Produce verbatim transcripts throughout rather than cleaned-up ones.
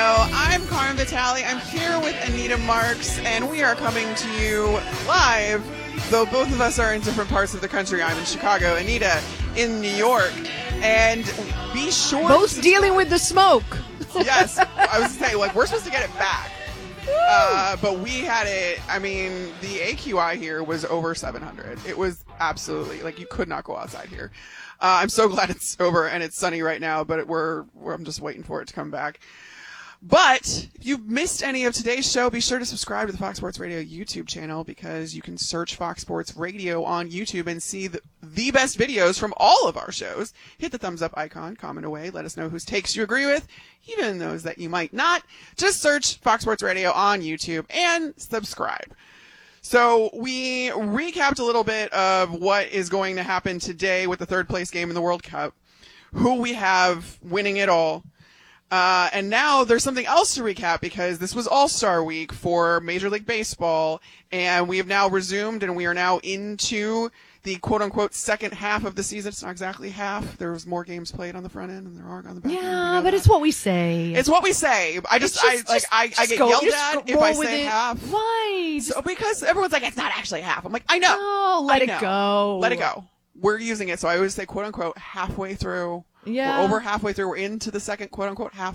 I'm Carmen Vitale. I'm here with Anita Marks, and we are coming to you live, though both of us are in different parts of the country. I'm in Chicago, Anita in New York, and be sure both to dealing with the smoke. Yes, I was saying, like, we're supposed to get it back, uh, but we had it. I mean, the A Q I here was over seven hundred. It was absolutely, like, you could not go outside here. Uh, I'm so glad it's over and it's sunny right now, but we're, we're I'm just waiting for it to come back. But if you've missed any of today's show, be sure to subscribe to the Fox Sports Radio YouTube channel, because you can search Fox Sports Radio on YouTube and see the, the best videos from all of our shows. Hit the thumbs up icon, comment away, let us know whose takes you agree with, even those that you might not. Just search Fox Sports Radio on YouTube and subscribe. So we recapped a little bit of what is going to happen today with the third place game in the World Cup, who we have winning it all. Uh, and now there's something else to recap, because this was All-Star Week for Major League Baseball, and we have now resumed, and we are now into the quote-unquote second half of the season. It's not exactly half. There was more games played on the front end than there are on the back end. Yeah, You know but that. it's what we say. It's what we say. I just, It's I just- like, just- I, I just get go- yelled just at go- if I roll with say it. half. Why? So, because everyone's like, it's not actually half. I'm like, I know. Oh, let I it know. go. Let it go. We're using it, so I always say quote-unquote halfway through. Yeah. We're over halfway through. We're into the second quote-unquote half.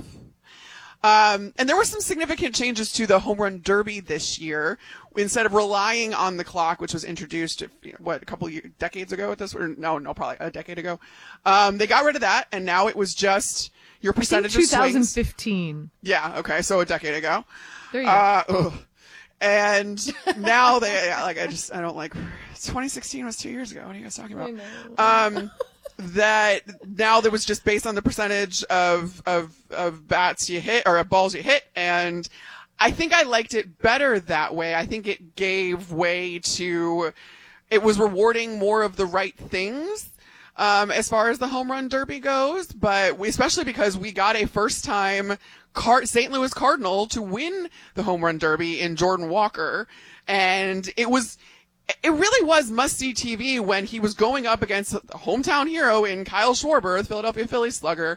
Um, and there were some significant changes to the Home Run Derby this year. Instead of relying on the clock, which was introduced, you know, what, a couple of years, decades ago at this, or no, no, probably a decade ago. Um, they got rid of that, and now it was just your percentage of swings. twenty fifteen. Yeah, okay, so a decade ago. There you go. Uh, ugh. And now they, like, I just, I don't like, twenty sixteen was two years ago. What are you guys talking about? I Um, that now there was just based on the percentage of, of, of bats you hit, or balls you hit. And I think I liked it better that way. I think it gave way to, it was rewarding more of the right things. Um, as far as the home run derby goes, but we, especially because we got a first time Car- Saint Louis Cardinal to win the home run derby in Jordan Walker. And it was, it really was must-see T V when he was going up against the hometown hero in Kyle Schwarber, the Philadelphia Phillies slugger.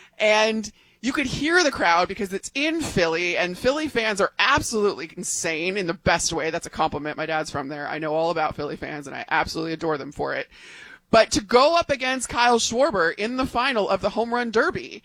And you could hear the crowd because it's in Philly, and Philly fans are absolutely insane in the best way. That's a compliment. My dad's from there. I know all about Philly fans, and I absolutely adore them for it. But to go up against Kyle Schwarber in the final of the home run derby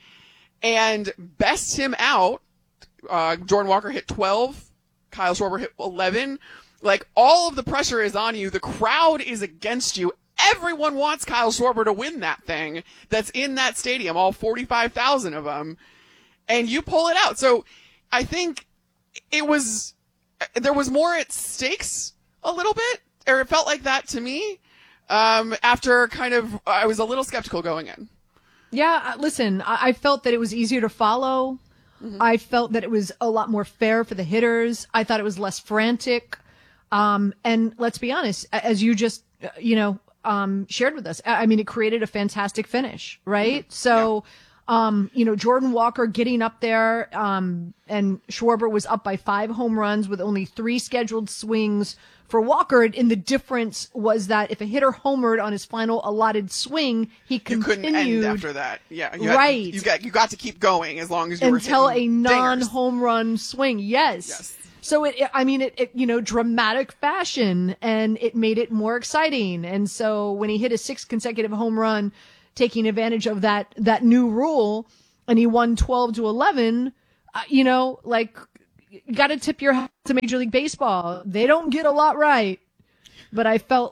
and best him out, uh, Jordan Walker hit twelve, Kyle Schwarber hit eleven. Like, all of the pressure is on you. The crowd is against you. Everyone wants Kyle Schwarber to win that thing that's in that stadium, all forty-five thousand of them, and you pull it out. So I think it was, there was more at stakes a little bit, or it felt like that to me. Um, after kind of, I was a little skeptical going in. Yeah, uh, listen, I, I felt that it was easier to follow. Mm-hmm. I felt that it was a lot more fair for the hitters. I thought it was less frantic. Um, and let's be honest, as you just, uh, you know, um, shared with us, I mean, it created a fantastic finish, right? Mm-hmm. So, yeah. um, you know, Jordan Walker getting up there, um, and Schwarber was up by five home runs with only three scheduled swings for Walker. And the difference was that if a hitter homered on his final allotted swing, he You continued. couldn't end after that. Yeah. You had, right. You got, you got to keep going as long as you until were a hitting non-home run swing. Yes. Yes. So it, it I mean, it, it, you know, dramatic fashion, and it made it more exciting. And so when he hit a sixth consecutive home run, taking advantage of that, that new rule, and he won twelve to eleven, uh, you know, like, you got to tip your hat to Major League Baseball. They don't get a lot right, but I felt,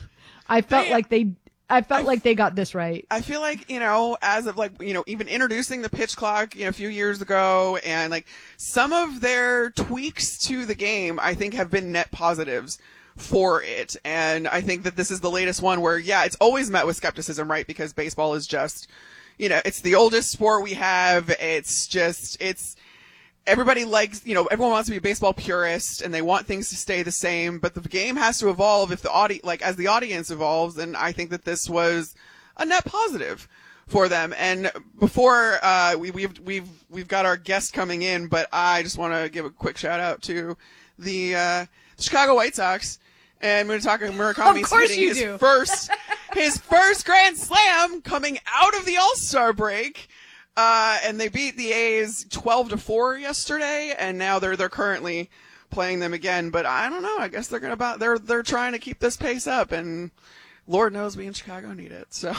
I felt They, like they, I felt I, like they got this right. I feel like, you know, as of like, you know, even introducing the pitch clock, you know, a few years ago, and like some of their tweaks to the game, I think have been net positives for it. And I think that this is the latest one where, yeah, it's always met with skepticism, right? Because baseball is just, you know, it's the oldest sport we have. It's just, it's, everybody likes, you know, everyone wants to be a baseball purist and they want things to stay the same, but the game has to evolve if the audi- like as the audience evolves. And I think that this was a net positive for them. And before, uh, we, we've, we've, we've got our guest coming in, but I just want to give a quick shout out to the, uh, Chicago White Sox. And we're talking Murakami's hitting his do. first, his first grand slam coming out of the All-Star break. Uh, and they beat the A's twelve to four yesterday, and now they're they're currently playing them again. But I don't know. I guess they're gonna about they're they're trying to keep this pace up, and Lord knows we in Chicago need it. So,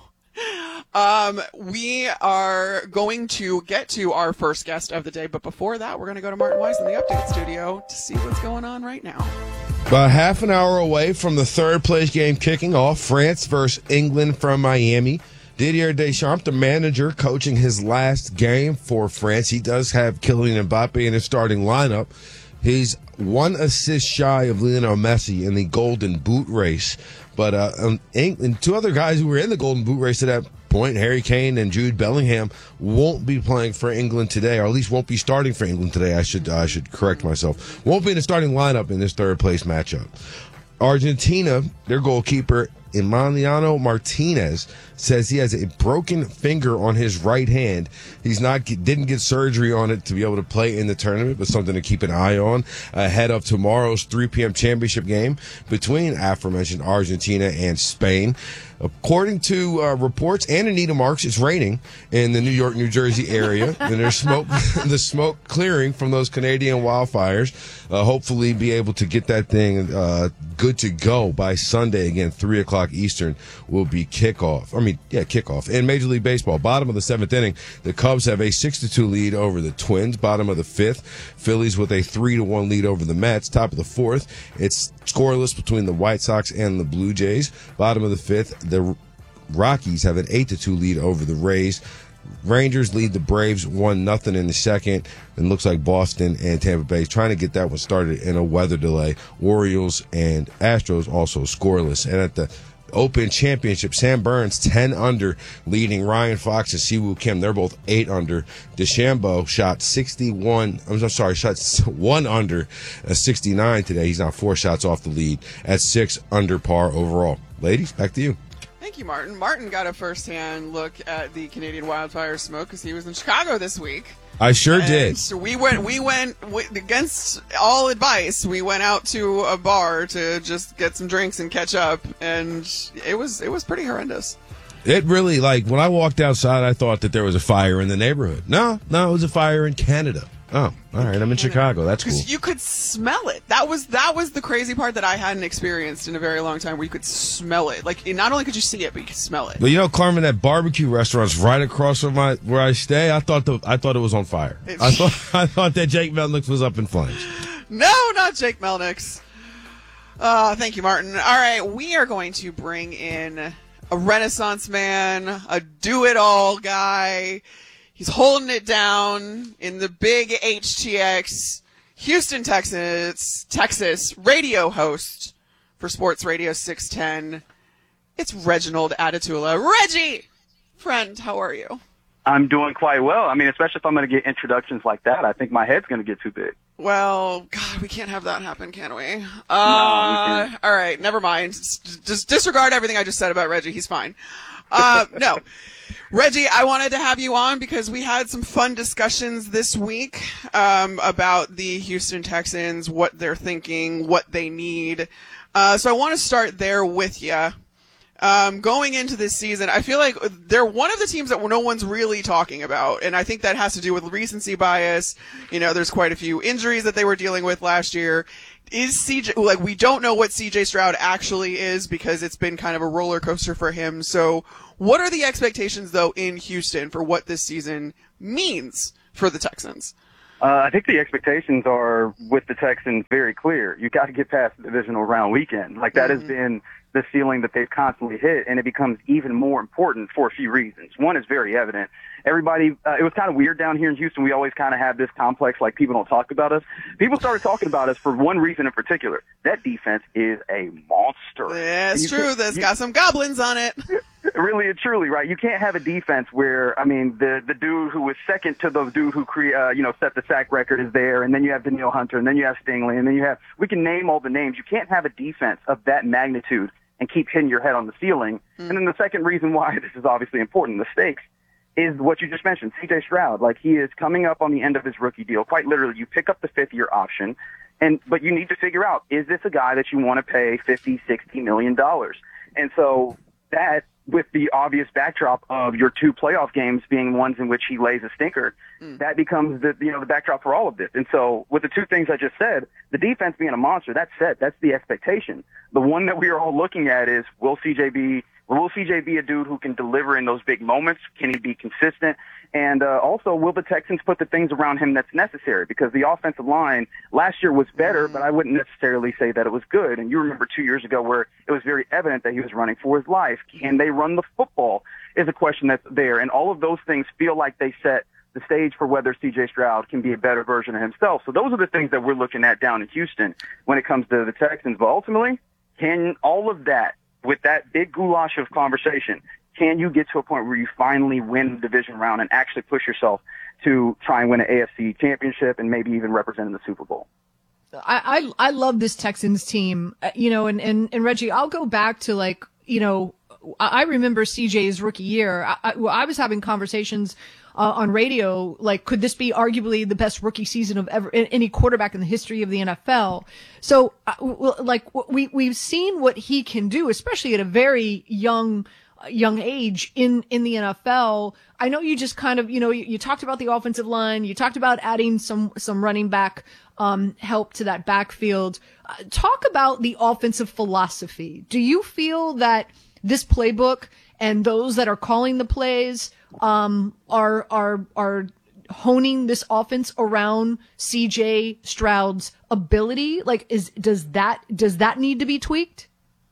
um, we are going to get to our first guest of the day, but before that, we're gonna go to Martin Weiss in the update studio to see what's going on right now. About half an hour away from the third place game kicking off, France versus England from Miami. Didier Deschamps, the manager, coaching his last game for France. He does have Kylian Mbappe in his starting lineup. He's one assist shy of Lionel Messi in the Golden Boot race. But uh, um, and two other guys who were in the Golden Boot race at that point, Harry Kane and Jude Bellingham, won't be playing for England today, or at least won't be starting for England today. I should I should correct myself. Won't be in the starting lineup in this third place matchup. Argentina, their goalkeeper, Emiliano Martinez, says he has a broken finger on his right hand. He's not didn't get surgery on it to be able to play in the tournament, but something to keep an eye on ahead of tomorrow's three p.m. championship game between aforementioned Argentina and Spain. According to uh, reports and Anita Marks, it's raining in the New York, New Jersey area, and there's smoke, the smoke clearing from those Canadian wildfires. Uh, hopefully, be able to get that thing uh, good to go by Sunday. Again, three o'clock Eastern will be kickoff. I mean, yeah, kickoff. In Major League Baseball, bottom of the seventh inning, the Cubs have a six to two lead over the Twins. Bottom of the fifth, Phillies with a three to one lead over the Mets. Top of the fourth, it's scoreless between the White Sox and the Blue Jays. Bottom of the fifth, the Rockies have an eight to two lead over the Rays. Rangers lead the Braves one nothing in the second. And looks like Boston and Tampa Bay is trying to get that one started in a weather delay. Orioles and Astros also scoreless. And at the Open Championship, Sam Burns ten under, leading Ryan Fox and Siwoo Kim. They're both eight under. DeChambeau shot sixty-one. I'm sorry, shot one under, uh, sixty-nine today. He's now four shots off the lead at six under par overall. Ladies, back to you. Thank you, Martin. Martin got a first-hand look at the Canadian wildfire smoke because he was in Chicago this week. I sure and did. So we went, we went we, against all advice. We went out to a bar to just get some drinks and catch up, and it was it was pretty horrendous. It really, like, when I walked outside, I thought that there was a fire in the neighborhood. No, no, it was a fire in Canada. Oh, all right. I'm in Chicago. That's cool. You could smell it. That was that was the crazy part that I hadn't experienced in a very long time, where you could smell it. Like, not only could you see it, but you could smell it. But you know, Carmen, that barbecue restaurant's right across from my where I stay. I thought the I thought it was on fire. I thought I thought that Jake Melnick was up in flames. No, not Jake Melnick's. Uh, thank you, Martin. All right, we are going to bring in a Renaissance man, a do-it-all guy. He's holding it down in the big H T X, Houston, Texas, Texas radio host for Sports Radio six ten. It's Reginald Atatula. Reggie! Friend, how are you? I'm doing quite well. I mean, especially if I'm going to get introductions like that, I think my head's going to get too big. Well, God, we can't have that happen, can we? Uh, no, we can't. All right, never mind. Just, just disregard everything I just said about Reggie. He's fine. Uh, no. Reggie, I wanted to have you on because we had some fun discussions this week um, about the Houston Texans, what they're thinking, what they need. Uh, so I want to start there with you. Um, going into this season, I feel like they're one of the teams that no one's really talking about, and I think that has to do with recency bias. You know, there's quite a few injuries that they were dealing with last year. Is C J, like, we don't know what C J Stroud actually is because it's been kind of a roller coaster for him. So what are the expectations, though, in Houston for what this season means for the Texans? Uh, I think the expectations are, with the Texans, very clear. You got to get past the divisional round weekend. Like, that mm-hmm. has been the ceiling that they've constantly hit, and it becomes even more important for a few reasons. One is very evident. Everybody, uh, it was kind of weird down here in Houston. We always kind of have this complex, like, people don't talk about us. People started talking about us for one reason in particular. That defense is a monster. Yeah, it's true. That's got some goblins on it. Really and truly, right? You can't have a defense where, I mean, the the dude who was second to the dude who cre- uh, you know set the sack record is there, and then you have Danielle Hunter, and then you have Stingley, and then you have, we can name all the names. You can't have a defense of that magnitude and keep hitting your head on the ceiling. Mm. And then the second reason why this is obviously important, the stakes, is what you just mentioned, C J Stroud. Like, he is coming up on the end of his rookie deal. Quite literally, you pick up the fifth-year option, and but you need to figure out, is this a guy that you want to pay fifty, sixty million dollars? And so that with the obvious backdrop of your two playoff games being ones in which he lays a stinker, mm. that becomes the, you know, the backdrop for all of this. And so with the two things I just said, the defense being a monster, that's set. That's the expectation. The one that we are all looking at is, will C J be, will C J be a dude who can deliver in those big moments? Can he be consistent? And uh, also, will the Texans put the things around him that's necessary? Because the offensive line last year was better, but I wouldn't necessarily say that it was good. And you remember two years ago where it was very evident that he was running for his life. Can they run the football is a question that's there. And all of those things feel like they set the stage for whether C J Stroud can be a better version of himself. So those are the things that we're looking at down in Houston when it comes to the Texans. But ultimately, can all of that, with that big goulash of conversation, can you get to a point where you finally win the division round and actually push yourself to try and win an A F C championship and maybe even represent in the Super Bowl? I, I, I love this Texans team, uh, you know, and, and, and Reggie, I'll go back to like, you know, I remember C J's rookie year. I, I, I was having conversations uh, on radio, like, could this be arguably the best rookie season of ever any quarterback in the history of the N F L? So, uh, like, we, we've seen what he can do, especially at a very young young age in, in the N F L. I know you just kind of, you know, you, you talked about the offensive line. You talked about adding some, some running back, um, help to that backfield. Uh, talk about the offensive philosophy. Do you feel that this playbook and those that are calling the plays, um, are, are, are honing this offense around C J Stroud's ability? Like, is, does that, does that need to be tweaked?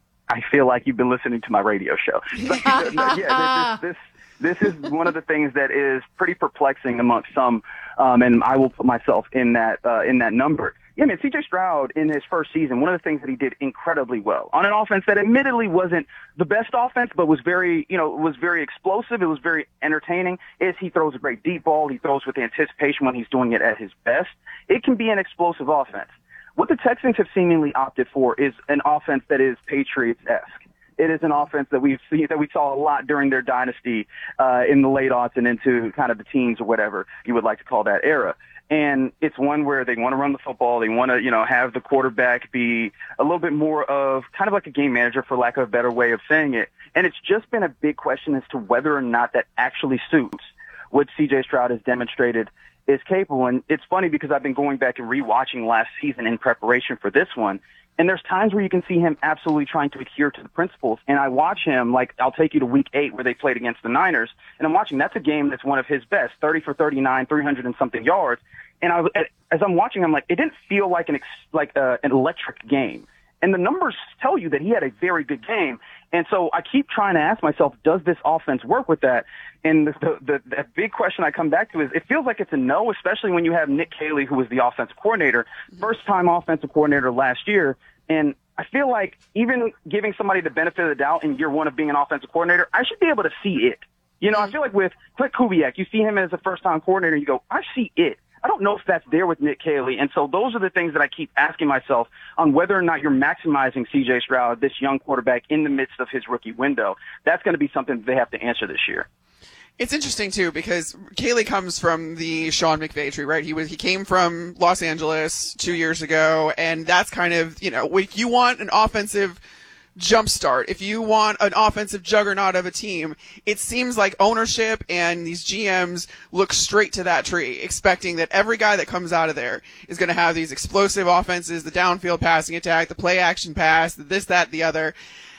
I feel like you've been listening to my radio show. But, yeah, this, this, this is one of the things that is pretty perplexing amongst some, um, and I will put myself in that uh, in that number. Yeah, man, C J Stroud in his first season, one of the things that he did incredibly well on an offense that admittedly wasn't the best offense, but was very, you know, was very explosive. It was very entertaining. Is he throws a great deep ball. He throws with anticipation when he's doing it at his best. It can be an explosive offense. What the Texans have seemingly opted for is an offense that is Patriots-esque. It is an offense that we've seen, that we saw a lot during their dynasty uh, in the late aughts and into kind of the teens or whatever you would like to call that era. And it's one where they want to run the football. They want to, you know, have the quarterback be a little bit more of kind of like a game manager, for lack of a better way of saying it. And it's just been a big question as to whether or not that actually suits what C J Stroud has demonstrated is capable. And it's funny because I've been going back and rewatching last season in preparation for this one. And there's times where you can see him absolutely trying to adhere to the principles. And I watch him, like, I'll take you to week eight where they played against the Niners. And I'm watching, that's a game that's one of his best, thirty for thirty-nine, three hundred and something yards. And I, as I'm watching, I'm like, it didn't feel like an, ex, like uh, an electric game. And the numbers tell you that he had a very good game. And so I keep trying to ask myself, does this offense work with that? And the, the, the, the big question I come back to is, it feels like it's a no, especially when you have Nick Caley, who was the offensive coordinator, first time offensive coordinator last year. And I feel like even giving somebody the benefit of the doubt in year one of being an offensive coordinator, I should be able to see it. You know, I feel like with Clint Kubiak, you see him as a first time coordinator, you go, I see it. I don't know if that's there with Nick Caley. And so those are the things that I keep asking myself on whether or not you're maximizing C J Stroud, this young quarterback, in the midst of his rookie window. That's going to be something that they have to answer this year. It's interesting too because Caley comes from the Sean McVay tree, right? He was he came from Los Angeles two years ago, and that's kind of, you know, if you want an offensive jumpstart, if you want an offensive juggernaut of a team, it seems like ownership and these G Ms look straight to that tree, expecting that every guy that comes out of there is going to have these explosive offenses, the downfield passing attack, the play action pass, the this, that, the other.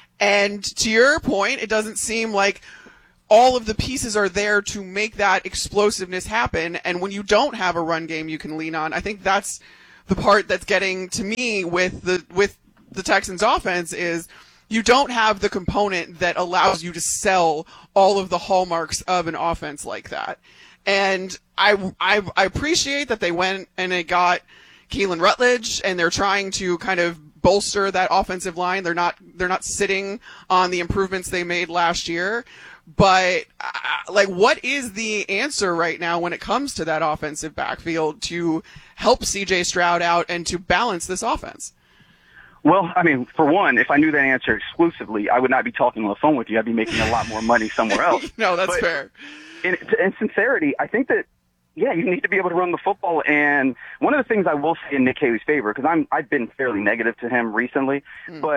And to your point, it doesn't seem like all of the pieces are there to make that explosiveness happen. And when you don't have a run game you can lean on, I think that's the part that's getting to me with the with the Texans offense is you don't have the component that allows you to sell all of the hallmarks of an offense like that. And I, I, I appreciate that they went and they got Keelan Rutledge and they're trying to kind of bolster that offensive line. They're not, they're not sitting on the improvements they made last year. But, uh, like, what is the answer right now when it comes to that offensive backfield to help C J Stroud out and to balance this offense? Well, I mean, for one, if I knew that answer exclusively, I would not be talking on the phone with you. I'd be making a lot more money somewhere else. No, that's but fair. In, in sincerity, I think that, yeah, you need to be able to run the football. And one of the things I will say in Nick Caley's favor, because I'm I've been fairly negative to him recently, mm. but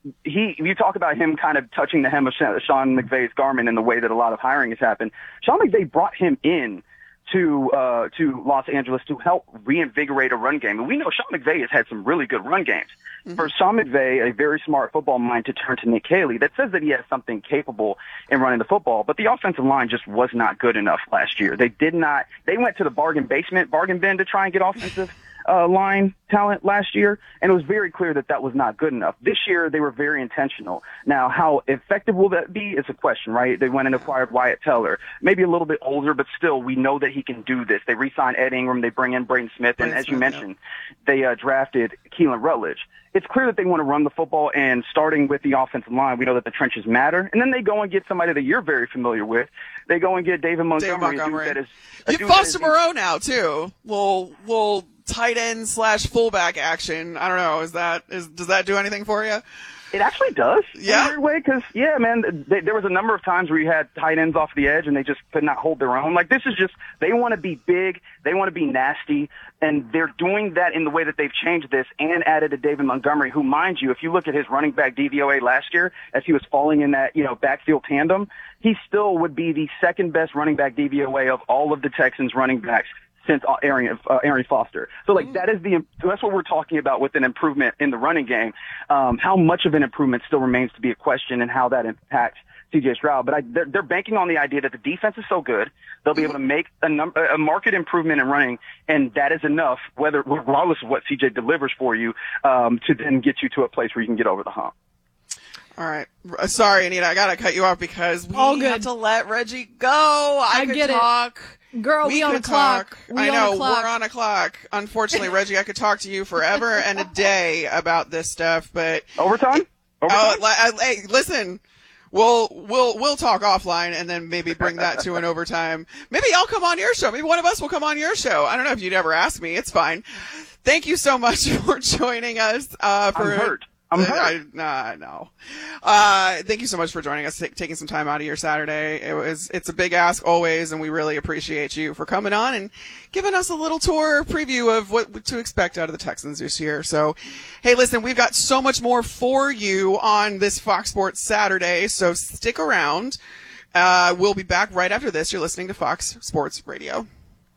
he, you talk about him kind of touching the hem of Sean McVay's garment in the way that a lot of hiring has happened. Sean McVay brought him in to uh, to Los Angeles to help reinvigorate a run game. And we know Sean McVay has had some really good run games. Mm-hmm. For Sean McVay, a very smart football mind, to turn to Nick Haley, that says that he has something capable in running the football, but the offensive line just was not good enough last year. They did not, they went to the bargain basement, bargain bin to try and get offensive Uh, line talent last year, and it was very clear that that was not good enough. This year, they were very intentional. Now, how effective will that be is a question, right? They went and acquired Wyatt Teller, maybe a little bit older, but still, we know that he can do this. They re-signed Ed Ingram, they bring in Braden Smith, and Braden as you Smith, mentioned, yeah. they uh, drafted Keelan Rutledge. It's clear that they want to run the football, and starting with the offensive line, we know that the trenches matter. And then they go and get somebody that you're very familiar with. They go and get David Montgomery. David Montgomery. A dude that is, you Foster Moreau now too. We'll we'll tight end slash fullback action. I don't know. Is that is does that do anything for you? It actually does. Yeah. In a weird way, because yeah, man, they, there was a number of times where you had tight ends off the edge and they just could not hold their own. Like this is just they want to be big, they want to be nasty, and they're doing that in the way that they've changed this and added a David Montgomery, who, mind you, if you look at his running back D V O A last year as he was falling in that you know backfield tandem, he still would be the second best running back D V O A of all of the Texans running backs since Arian, uh, Arian Foster. So, like, that is the, that's what we're talking about with an improvement in the running game. Um, how much of an improvement still remains to be a question, and how that impacts C J Stroud. But I, they're, they're banking on the idea that the defense is so good, they'll be able to make a, num- a market improvement in running, and that is enough, whether regardless of what C J delivers for you, um, to then get you to a place where you can get over the hump. All right. Sorry, Anita, I gotta cut you off because we All good. have to let Reggie go. I, I could get it. talk. Girl, we, we on could a clock. talk. We I on know, a clock. we're on a clock. Unfortunately, Reggie, I could talk to you forever and a day about this stuff, but Overtime? Overtime? Uh, li- hey, listen. We'll we'll we'll talk offline and then maybe bring that to an overtime. Maybe I'll come on your show. Maybe one of us will come on your show. I don't know if you'd ever ask me. It's fine. Thank you so much for joining us. Uh, for I'm hurt. I'm hurt. I, nah, no. Uh, thank you so much for joining us, t- taking some time out of your Saturday. It was, it's a big ask always, and we really appreciate you for coming on and giving us a little tour preview of what to expect out of the Texans this year. So, hey, listen, we've got so much more for you on this Fox Sports Saturday, so stick around. Uh, we'll be back right after this. You're listening to Fox Sports Radio.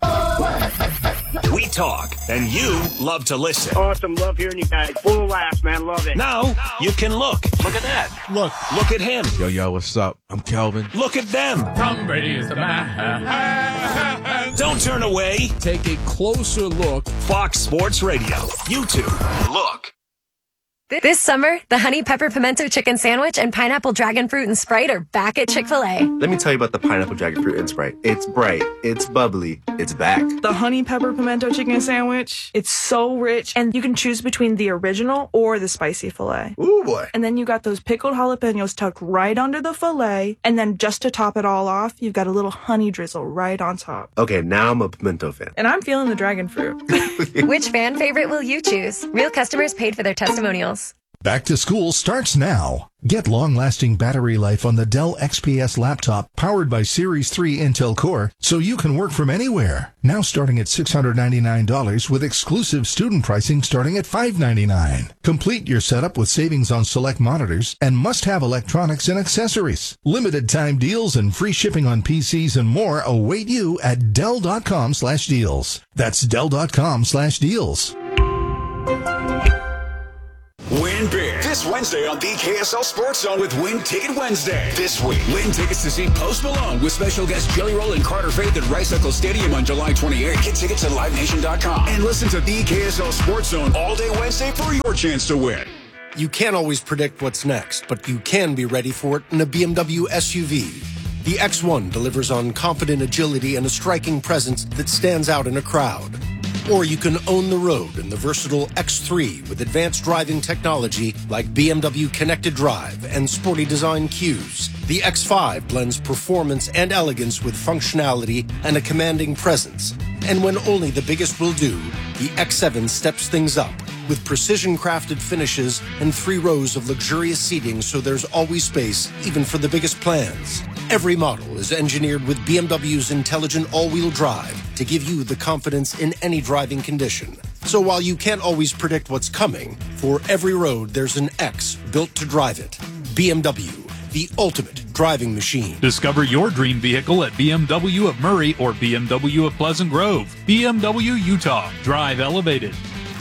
We talk, and you love to listen. Awesome. Love hearing you guys. Full of laughs, man. Love it. Now, you can look. Look at that. Look. Look at him. Yo, yo, what's up? I'm Kelvin. Look at them. Tom Brady is the man. Don't turn away. Take a closer look. Fox Sports Radio. YouTube. Look. This summer, the Honey Pepper Pimento Chicken Sandwich and Pineapple Dragon Fruit and Sprite are back at Chick-fil-A. Let me tell you about the Pineapple Dragon Fruit and Sprite. It's bright, it's bubbly, it's back. The Honey Pepper Pimento Chicken Sandwich, it's so rich, and you can choose between the original or the spicy filet. Ooh, boy. And then you got those pickled jalapenos tucked right under the filet, and then just to top it all off, you've got a little honey drizzle right on top. Okay, now I'm a pimento fan. And I'm feeling the dragon fruit. Which fan favorite will you choose? Real customers paid for their testimonials. Back to school starts now. Get long-lasting battery life on the Dell X P S laptop powered by Series three Intel Core so you can work from anywhere. Now starting at six hundred ninety-nine dollars with exclusive student pricing starting at five hundred ninety-nine dollars. Complete your setup with savings on select monitors and must-have electronics and accessories. Limited time deals and free shipping on P Cs and more await you at Dell.com slash deals. That's Dell.com slash deals. Win big this Wednesday on the K S L Sports Zone with Win Ticket Wednesday. This week, win tickets to see Post Malone with special guests Jelly Roll and Carter Faith at Rice Eccles Stadium on July twenty-eighth. Get tickets at live nation dot com and listen to the K S L Sports Zone all day Wednesday for your chance to win. You can't always predict what's next, but you can be ready for it in a B M W S U V. The X one delivers on confident agility and a striking presence that stands out in a crowd. Or you can own the road in the versatile X three with advanced driving technology like B M W Connected Drive and sporty design cues. The X five blends performance and elegance with functionality and a commanding presence. And when only the biggest will do, the X seven steps things up with precision-crafted finishes and three rows of luxurious seating so there's always space, even for the biggest plans. Every model is engineered with B M W's intelligent all-wheel drive to give you the confidence in any driving condition. So while you can't always predict what's coming, for every road there's an X built to drive it. B M W, the ultimate driving machine. Discover your dream vehicle at B M W of Murray or B M W of Pleasant Grove. B M W Utah. Drive elevated.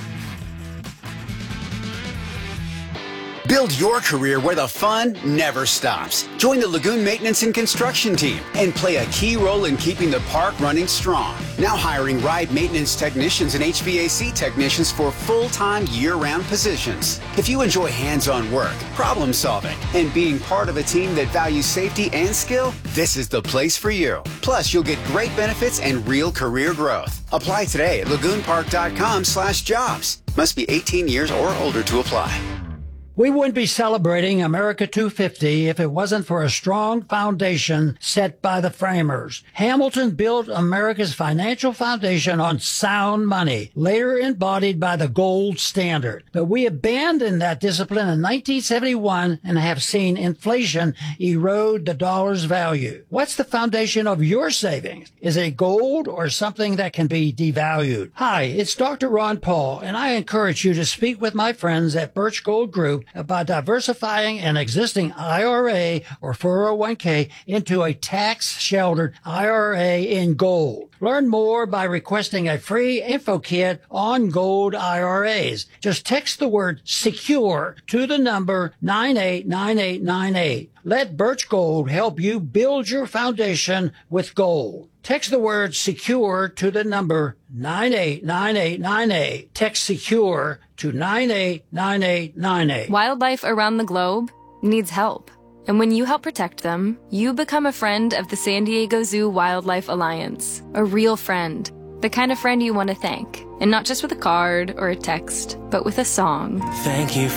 Build your career where the fun never stops. Join the Lagoon Maintenance and Construction team and play a key role in keeping the park running strong. Now hiring ride maintenance technicians and H V A C technicians for full-time year-round positions. If you enjoy hands-on work, problem solving, and being part of a team that values safety and skill, this is the place for you. Plus, you'll get great benefits and real career growth. Apply today at lagoonpark.com slash jobs. Must be eighteen years or older to apply. We wouldn't be celebrating America two fifty if it wasn't for a strong foundation set by the framers. Hamilton built America's financial foundation on sound money, later embodied by the gold standard. But we abandoned that discipline in nineteen seventy-one and have seen inflation erode the dollar's value. What's the foundation of your savings? Is it gold or something that can be devalued? Hi, it's Doctor Ron Paul, and I encourage you to speak with my friends at Birch Gold Group about diversifying an existing I R A or four oh one k into a tax-sheltered I R A in gold. Learn more by requesting a free info kit on gold I R As. Just text the word SECURE to the number nine eight nine eight nine eight. Let Birch Gold help you build your foundation with gold. Text the word SECURE to the number nine eight nine eight nine eight. Text SECURE to nine eight nine eight nine eight. Wildlife around the globe needs help. And when you help protect them, you become a friend of the San Diego Zoo Wildlife Alliance. A real friend. The kind of friend you want to thank. And not just with a card or a text, but with a song. Thank you